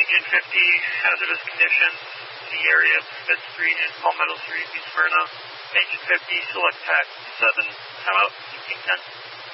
Engine 50, hazardous conditions in the area of Smith Street and Palmetto Street, New Smyrna. Engine 50, select taxi 7, time out, 1810.